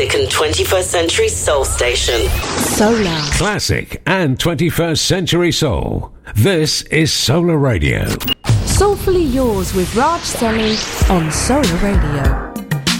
And 21st Century Soul Station. Solar. Classic and 21st Century Soul. This is Solar Radio. Soulfully Yours with Raj Soni on Solar Radio.